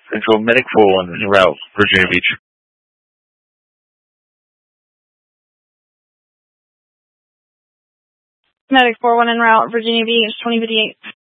Control Medic 4-1 en route, Virginia Beach. Medic 4-1 en route, Virginia Beach, 2058.